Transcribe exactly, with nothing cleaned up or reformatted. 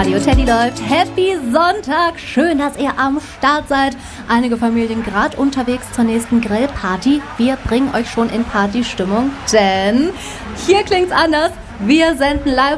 Radio Teddy läuft. Happy Sonntag. Schön, dass ihr am Start seid. Einige Familien gerade unterwegs zur nächsten Grillparty. Wir bringen euch schon in Partystimmung, denn hier klingt's anders. Wir senden live